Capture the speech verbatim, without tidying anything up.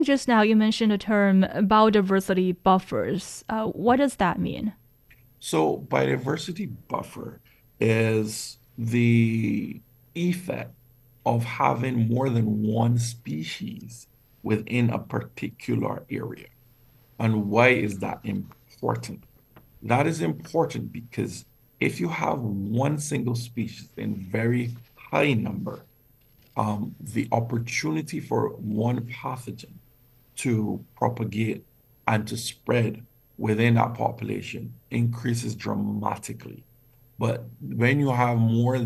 Just now, you mentioned the term biodiversity buffers. Uh, what does that mean? So biodiversity buffer is the effect of having more than one species within a particular area. And why is that important? That is important because if you have one single species in very high number, um, the opportunity for one pathogen to propagate and to spread within that population increases dramatically. But when you have more